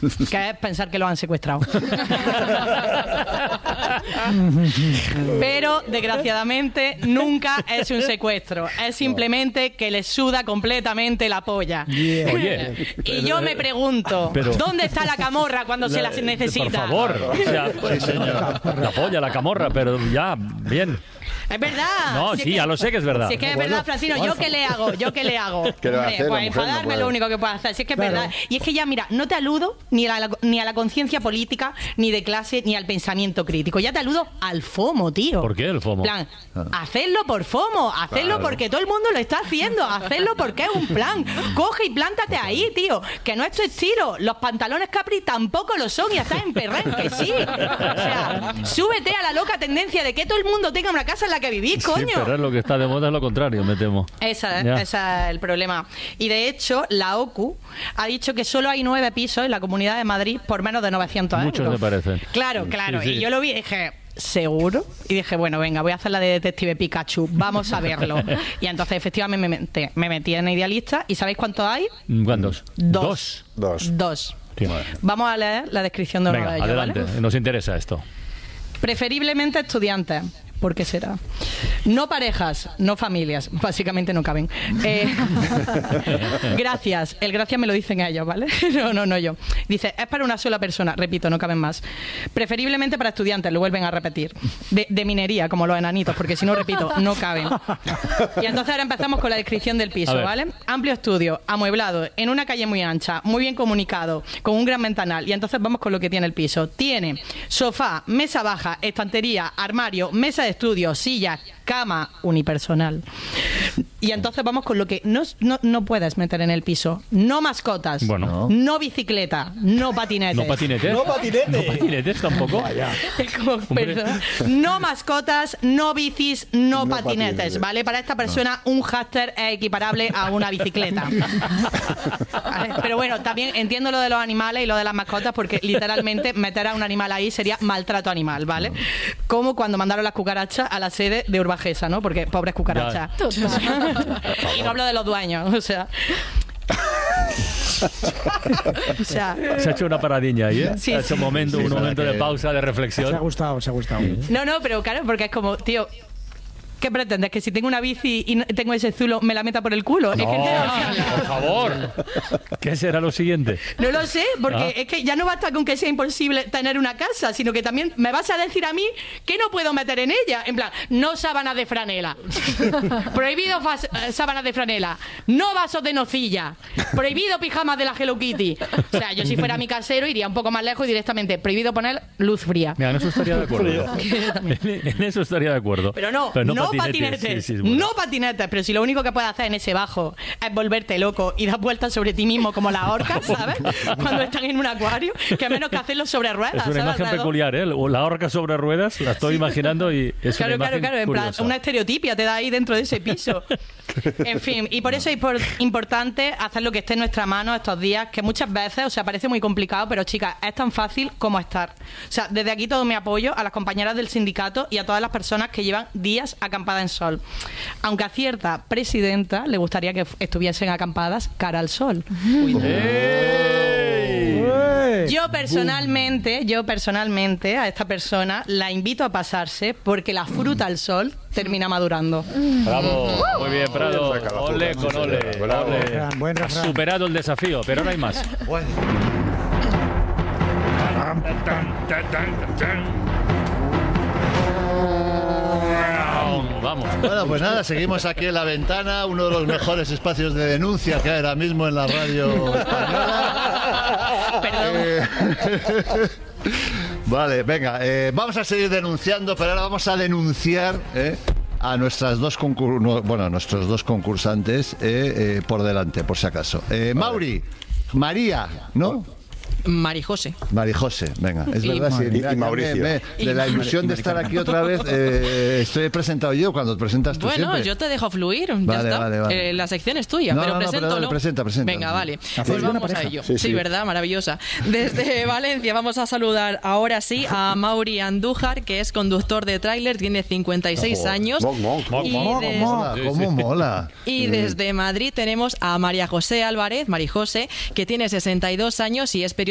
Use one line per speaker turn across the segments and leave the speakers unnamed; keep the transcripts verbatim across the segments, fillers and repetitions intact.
que es pensar que lo han secuestrado. Pero, desgraciadamente, nunca es un secuestro. Es simplemente que les suda completamente la polla.
Yeah. Oye,
y yo me pregunto, pero, ¿dónde está la camorra cuando la, se las necesita?
Por favor. O sea, sí, señor. La polla, la camorra, pero ya, bien.
Es verdad.
No, si sí, ya lo sé que es verdad.
Si es que es bueno, verdad, Francino, ¿yo qué le hago? ¿Yo qué le hago?
¿Qué le va a hacer?
Pues enfadarme es lo único que puedo hacer. Si es que es claro. verdad. Y es que ya, mira, no te aludo ni a la, ni a la conciencia política, ni de clase, ni al pensamiento crítico. Ya te aludo al FOMO, tío.
¿Por qué el FOMO?
Plan, hacerlo por FOMO, hacerlo claro. porque todo el mundo lo está haciendo, hacerlo porque es un plan. Coge y plántate ahí, tío, que no es tu estilo. Los pantalones Capri tampoco lo son y estás en perren, que sí. O sea, súbete a la loca tendencia de que todo el mundo tenga una casa en la que vivir, coño.
Sí, pero es lo que está de moda es lo contrario, me temo.
Esa, ese es el problema. Y de hecho, la OCU ha dicho que solo hay nueve pisos en la Comunidad de Madrid por menos de novecientos euros.
Muchos me parecen.
Claro, claro.
Sí, sí.
Y yo lo vi y dije, ¿seguro? Y dije, bueno, venga, voy a hacer la de Detective Pikachu, vamos a verlo. Y entonces, efectivamente, me metí, me metí en Idealista. ¿Y sabéis cuántos hay?
¿Cuántos?
Dos.
Dos.
Dos.
Sí,
vamos a leer la descripción de uno
venga,
de ellos,
adelante.
¿vale?
Nos interesa esto.
Preferiblemente estudiantes. ¿Por qué será? No parejas, no familias. Básicamente no caben. Eh, gracias. El gracias me lo dicen ellos, ¿vale? No, no, no yo. Dice, es para una sola persona. Repito, no caben más. Preferiblemente para estudiantes, lo vuelven a repetir. De, de minería, como los enanitos, porque si no, repito, no caben. Y entonces ahora empezamos con la descripción del piso, ¿vale? Amplio estudio, amueblado, en una calle muy ancha, muy bien comunicado, con un gran ventanal. Y entonces vamos con lo que tiene el piso. Tiene sofá, mesa baja, estantería, armario, mesa de estudio, silla, cama, unipersonal. Y entonces vamos con lo que no, no, no puedes meter en el piso. No mascotas,
bueno.
no bicicleta, no patinetes.
¿No patinetes?
No patinetes.
¿No patinetes tampoco?
Es como, perdón. No mascotas, no bicis, no, no patinetes, patinetes, ¿vale? Para esta persona no. un hámster es equiparable a una bicicleta. ¿Vale? Pero bueno, también entiendo lo de los animales y lo de las mascotas, porque literalmente meter a un animal ahí sería maltrato animal, ¿vale? Como cuando mandaron las cucarachas a la sede de Urbajesa, ¿no? Porque pobres cucarachas. Y no hablo de los dueños, o sea... o sea,
se ha hecho una paradiña ahí, ¿eh?
Sí,
ha hecho
sí,
un momento,
sí,
un momento
que...
de pausa, de reflexión.
Se ha gustado, se ha gustado.
No, no, pero claro, porque es como, tío... ¿Qué pretendes? ¿Que si tengo una bici y tengo ese zulo me la meta por el culo?
No,
es que, o sea,
por favor. ¿Qué será lo siguiente?
No lo sé, porque
¿Ah?
es que ya no basta con que sea imposible tener una casa, sino que también me vas a decir a mí que no puedo meter en ella. En plan, no sábanas de franela. Prohibido sábanas de franela. No vasos de nocilla. Prohibido pijamas de la Hello Kitty. O sea, yo si fuera mi casero iría un poco más lejos y directamente prohibido poner luz fría.
Mira, en eso estaría de acuerdo. En eso estaría de acuerdo.
Pero no,
Pero no,
no
patinetes.
patinetes.
Sí, sí, bueno.
No patinetes, pero si lo único que puedes hacer en ese bajo es volverte loco y dar vueltas sobre ti mismo como las orcas, ¿sabes? Cuando están en un acuario, que menos que hacerlo sobre ruedas.
Es una
¿sabes?
imagen
Alrededor.
peculiar, ¿eh? La orca sobre ruedas, la estoy sí. imaginando y es
claro,
una
claro,
imagen
claro, en
curiosa.
plan, una estereotipia te da ahí dentro de ese piso. En fin, y por eso es importante hacer lo que esté en nuestra mano estos días, que muchas veces, o sea, parece muy complicado, pero chicas, es tan fácil como estar. O sea, desde aquí todo mi apoyo a las compañeras del sindicato y a todas las personas que llevan días acampadas en sol. Aunque a cierta presidenta le gustaría que estuviesen acampadas cara al sol. Uy, yo personalmente, yo personalmente a esta persona la invito a pasarse porque la fruta al sol termina madurando.
Bravo, muy bien, Prado. Ole con ole.
Bravo.
ole. Has superado el desafío, pero ahora hay más.
Bueno.
Vamos.
Bueno, pues nada, seguimos aquí en La Ventana, uno de los mejores espacios de denuncia que hay ahora mismo en la radio española.
Perdón.
Eh, vale, venga, eh, vamos a seguir denunciando, pero ahora vamos a denunciar eh, a nuestras dos concur no, bueno, a nuestros dos concursantes eh, eh, por delante, por si acaso. Eh, Mauri, María, ¿no?
Marijose.
Marijose, venga, es
y,
verdad, sí,
y,
mira,
y
Mauricio. Me, me, de la ilusión de estar aquí otra vez, eh, estoy presentado yo cuando te presentas tú
bueno,
siempre.
Bueno, yo te dejo fluir, ya
vale,
está.
Vale, vale.
Eh, la sección es tuya,
no,
pero
no, no,
presento,
pero dale,
¿no?
Presenta, presenta.
Venga, vale.
Ah,
pues vamos a ello.
Sí,
sí,
sí,
¿verdad? Maravillosa. Desde Valencia vamos a saludar ahora sí a Mauri Andújar, que es conductor de tráiler, tiene cincuenta y seis años.
¿Cómo mola? ¿Cómo mola?
Y desde Madrid tenemos a María José Álvarez, Marijose, que tiene sesenta y dos años y es periodista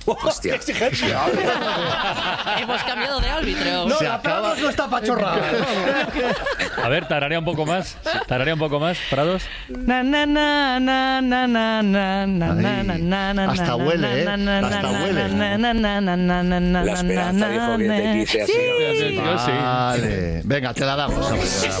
Hostia.
¡Qué exigencia!
Hemos cambiado de árbitro.
No,
Se
la
acaba-
Prados no está pachorrada.
A ver, tararea un poco más. Tararea un poco más, Prados.
Na, na, na, na, na, na, na, na, na, na, na, na,
hasta
na,
huele, ¿eh?
na, na,
Hasta
na,
huele.
na, na, na, na, na, na, na,
La esperanza
na,
dijo que te
na.
quise así.
Sí.
Yo sí.
Vale. Venga, te la damos. hombre, te la damos.